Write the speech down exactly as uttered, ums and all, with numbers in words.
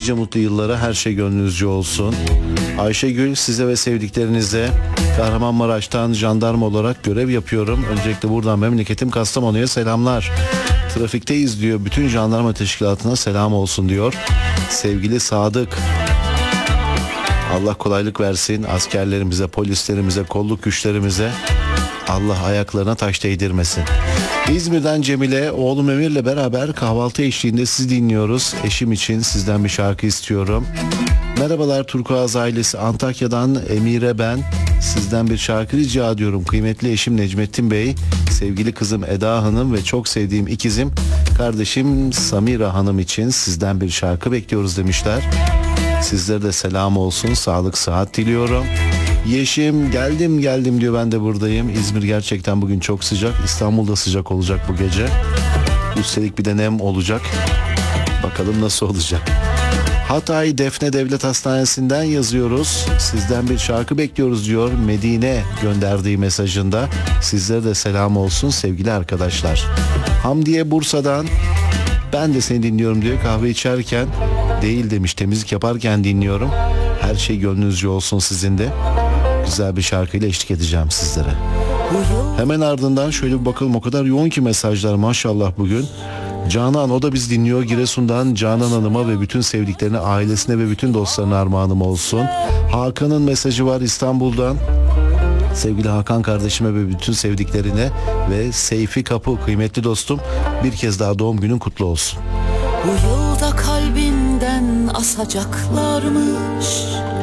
nice mutlu yıllara, her şey gönlünüzce olsun. Ayşegül, size ve sevdiklerinize Kahramanmaraş'tan jandarma olarak görev yapıyorum. Öncelikle buradan memleketim Kastamonu'ya selamlar. Trafikteyiz diyor. Bütün jandarma teşkilatına selam olsun diyor. Sevgili Sadık, Allah kolaylık versin askerlerimize, polislerimize, kolluk güçlerimize. Allah ayaklarına taş değdirmesin. İzmir'den Cemile, oğlum Emir'le beraber kahvaltı eşliğinde sizi dinliyoruz. Eşim için sizden bir şarkı istiyorum. Merhabalar Turkuaz ailesi, Antakya'dan Emire ben. Sizden bir şarkı rica ediyorum. Kıymetli eşim Necmettin Bey, sevgili kızım Eda Hanım ve çok sevdiğim ikizim kardeşim Samira Hanım için sizden bir şarkı bekliyoruz demişler. Sizlere de selam olsun, sağlık sıhhat diliyorum. Yeşim, geldim geldim diyor, ben de buradayım. İzmir gerçekten bugün çok sıcak. İstanbul'da sıcak olacak bu gece. Üstelik bir de nem olacak. Bakalım nasıl olacak. Hatay Defne Devlet Hastanesi'nden yazıyoruz. Sizden bir şarkı bekliyoruz diyor Medine gönderdiği mesajında. Sizlere de selam olsun sevgili arkadaşlar. Hamdiye Bursa'dan, ben de seni dinliyorum diyor, kahve içerken değil demiş, temizlik yaparken dinliyorum. Her şey gönlünüzce olsun sizin de. Güzel bir şarkıyla eşlik edeceğim sizlere. Hemen ardından şöyle bir bakalım, o kadar yoğun ki mesajlar maşallah bugün. Canan, o da biz dinliyor. Giresun'dan Canan Hanım'a ve bütün sevdiklerine, ailesine ve bütün dostlarına armağanım olsun. Hakan'ın mesajı var İstanbul'dan. Sevgili Hakan kardeşime ve bütün sevdiklerine ve Seyfi Kapı, kıymetli dostum, bir kez daha doğum günün kutlu olsun. Bu yılda kalbinden asacaklarmış